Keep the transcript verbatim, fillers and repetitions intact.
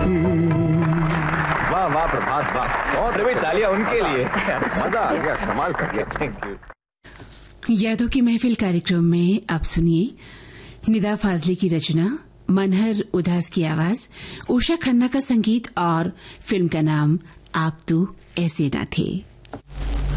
वाह वाह प्रभात वाह, और भाई तालियां उनके लिए। मजा आ गया, कमाल कर दिया। Thank you. यादों की महफिल कार्यक्रम में अब सुनिए निदा फाजली की रचना, मनहर उदास की आवाज, उषा खन्ना का संगीत और फिल्म का नाम आप तो ऐसे ना थे।